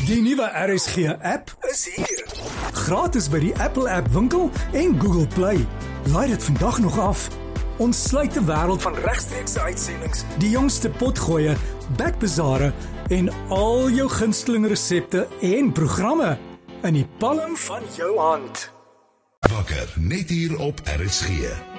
Die nuwe RSG app is hier. Gratis by die Apple App Winkel en Google Play. Laai dit vandag nog af. Ons sluit die wêreld van regstreekse uitsendings, die jongste potgoeie, backbazare en al jou gunsteling resepte en programme in die palm van jou hand. Wakker net hier op RSG.